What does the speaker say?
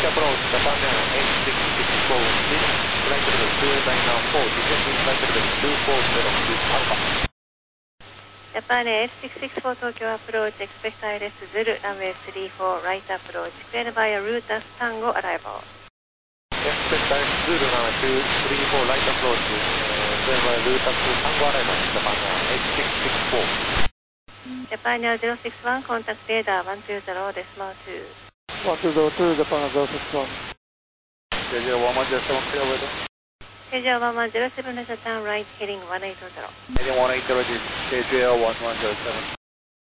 right approach, Japan 8664 wind, flight level 294, descending flight level 2402 Alpha. Japan 8664 Tokyo approach, expect ILS Zulu, runway 34, right approach, cleared via Rutas Tango arrival. Expect ILS Zulu, runway 234, right approach, cleared via Rutas Tango arrival, Japan 8664. Japan 061, contact radar 120.2. 120 Japan 061. JJ1107, clear weather. JJ1107 is a turn right, heading 180. Heading 180, JJ1107.